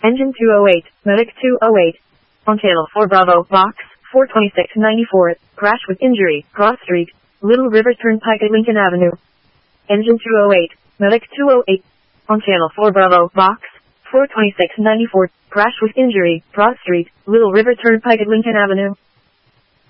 Engine 208, Medic 208. On Channel 4 Bravo, Box 42694, crash with injury, Cross Street, Little River Turnpike at Lincoln Avenue. Engine 208, Medic 208. On Channel 4 Bravo, Box 42694, crash with injury, Cross Street, Little River Turnpike at Lincoln Avenue.